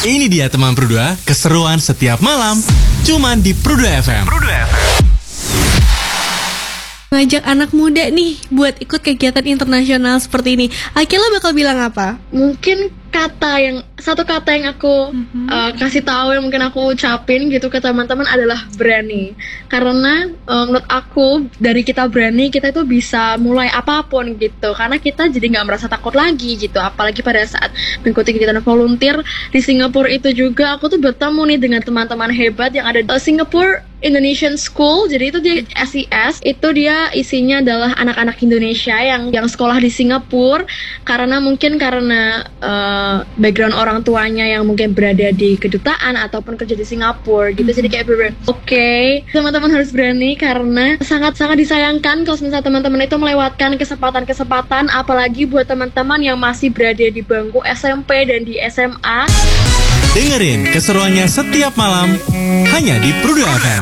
Ini dia teman Prudua, keseruan setiap malam, cuman di Prudua FM. Ngajak anak muda nih buat ikut kegiatan internasional seperti ini. Akila bakal bilang apa? Mungkin satu kata yang aku kasih tahu, yang mungkin aku ucapin gitu ke teman-teman adalah berani. Karena menurut aku dari kita berani, kita itu bisa mulai apapun gitu. Karena kita jadi nggak merasa takut lagi gitu. Apalagi pada saat mengikuti kegiatan volunteer di Singapura itu juga, aku tuh bertemu nih dengan teman-teman hebat yang ada di Singapore Indonesian School. Jadi itu dia SES, itu dia isinya adalah anak-anak Indonesia yang sekolah di Singapura. Karena background orang tuanya yang mungkin berada di kedutaan ataupun kerja di Singapura gitu. Jadi kayak oke, teman-teman harus berani, karena sangat-sangat disayangkan kalau misalnya teman-teman itu melewatkan kesempatan-kesempatan, apalagi buat teman-teman yang masih berada di bangku SMP dan di SMA. Dengerin keseruannya setiap malam hanya di Prudua FM.